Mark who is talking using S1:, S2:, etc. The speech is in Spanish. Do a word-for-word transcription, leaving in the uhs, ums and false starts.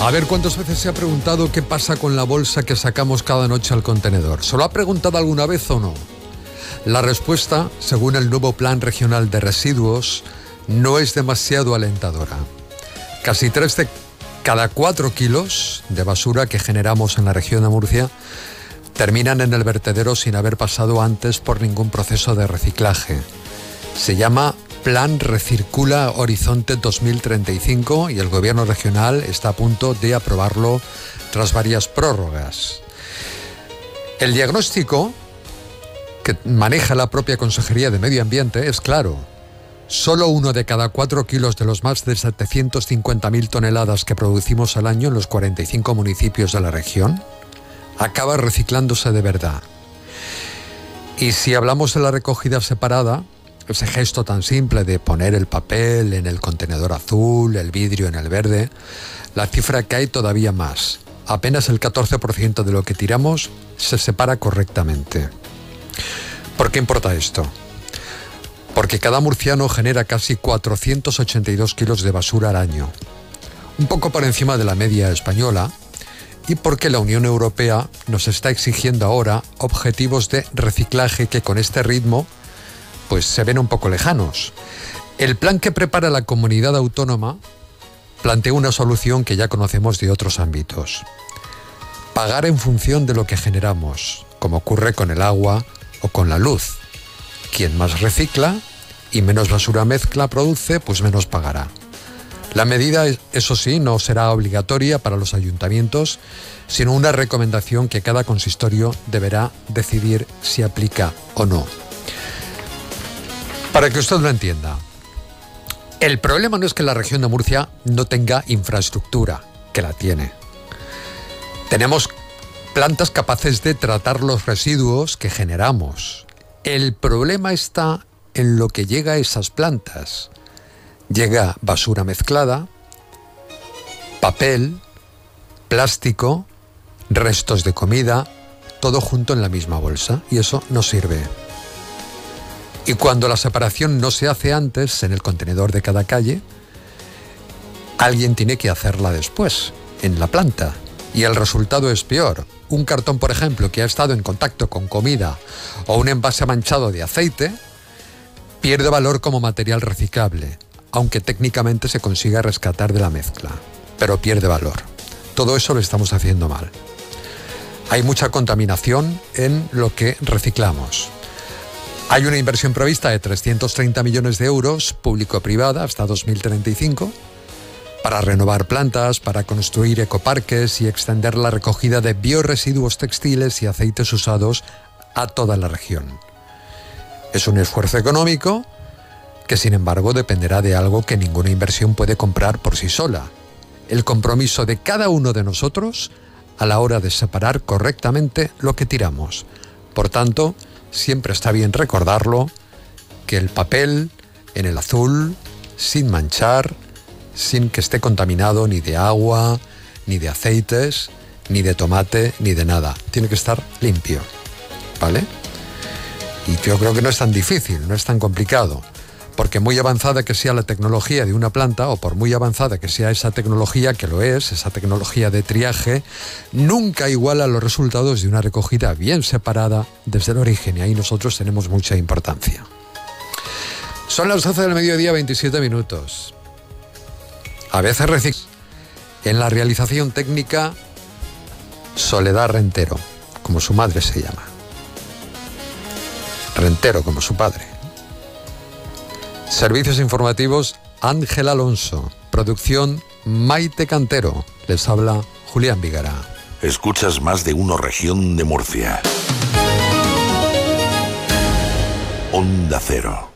S1: A ver, ¿cuántas veces se ha preguntado qué pasa con la bolsa que sacamos cada noche al contenedor? ¿Se lo ha preguntado alguna vez o no? La respuesta, según el nuevo Plan Regional de Residuos, no es demasiado alentadora. Casi tres de cada cuatro kilos de basura que generamos en la región de Murcia terminan en el vertedero sin haber pasado antes por ningún proceso de reciclaje. Se llama Plan Recircula Horizonte dos mil treinta y cinco y el gobierno regional está a punto de aprobarlo tras varias prórrogas. El diagnóstico que maneja la propia Consejería de Medio Ambiente es claro. Solo uno de cada cuatro kilos de los más de setecientos cincuenta mil toneladas que producimos al año en los cuarenta y cinco municipios de la región acaba reciclándose de verdad. Y si hablamos de la recogida separada, ese gesto tan simple de poner el papel en el contenedor azul, el vidrio en el verde, la cifra cae todavía más. Apenas el catorce por ciento de lo que tiramos se separa correctamente. ¿Por qué importa esto? Porque cada murciano genera casi cuatrocientos ochenta y dos kilos de basura al año, un poco por encima de la media española, y porque la Unión Europea nos está exigiendo ahora objetivos de reciclaje que con este ritmo pues se ven un poco lejanos. El plan que prepara la comunidad autónoma plantea una solución que ya conocemos de otros ámbitos. Pagar en función de lo que generamos, como ocurre con el agua o con la luz. Quien más recicla y menos basura mezcla produce, pues menos pagará. La medida, eso sí, no será obligatoria para los ayuntamientos, sino una recomendación que cada consistorio deberá decidir si aplica o no. Para que usted lo entienda, el problema no es que la región de Murcia no tenga infraestructura, que la tiene. Tenemos plantas capaces de tratar los residuos que generamos. El problema está en lo que llega a esas plantas. Llega basura mezclada, papel, plástico, restos de comida, todo junto en la misma bolsa, y eso no sirve. Y cuando la separación no se hace antes en el contenedor de cada calle, alguien tiene que hacerla después, en la planta. Y el resultado es peor. Un cartón, por ejemplo, que ha estado en contacto con comida o un envase manchado de aceite, pierde valor como material reciclable, aunque técnicamente se consiga rescatar de la mezcla. Pero pierde valor. Todo eso lo estamos haciendo mal. Hay mucha contaminación en lo que reciclamos. Hay una inversión prevista de trescientos treinta millones de euros, público-privada, hasta dos mil treinta y cinco, para renovar plantas, para construir ecoparques y extender la recogida de biorresiduos textiles y aceites usados a toda la región. Es un esfuerzo económico que, sin embargo, dependerá de algo que ninguna inversión puede comprar por sí sola: el compromiso de cada uno de nosotros a la hora de separar correctamente lo que tiramos. Por tanto, siempre está bien recordarlo, que el papel en el azul, sin manchar, sin que esté contaminado ni de agua, ni de aceites, ni de tomate, ni de nada. Tiene que estar limpio, ¿vale? Y yo creo que no es tan difícil, no es tan complicado, porque muy avanzada que sea la tecnología de una planta, o por muy avanzada que sea esa tecnología, que lo es, esa tecnología de triaje, nunca iguala los resultados de una recogida bien separada desde el origen, y ahí nosotros tenemos mucha importancia. Son las doce del mediodía, veintisiete minutos. A veces recicla. En la realización técnica, Soledad Rentero, como su madre se llama. Rentero, como su padre. Servicios informativos, Ángel Alonso. Producción, Maite Cantero. Les habla Julián Vigara.
S2: Escuchas Más de Uno Región de Murcia. Onda Cero.